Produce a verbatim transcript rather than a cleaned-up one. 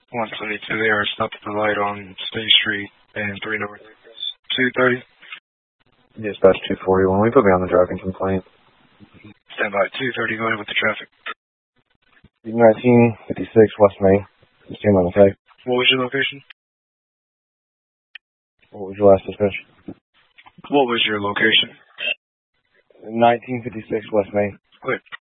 one seventy-two there, stopped at the light on State Street and three North. two thirty. Dispatch two forty-one. We put me on the driving complaint. Stand by two thirty, go ahead with the traffic. nineteen fifty-six West Main. Stand on the tag. What was your location? What was your last dispatch? What was your location? nineteen fifty-six West Main. Good.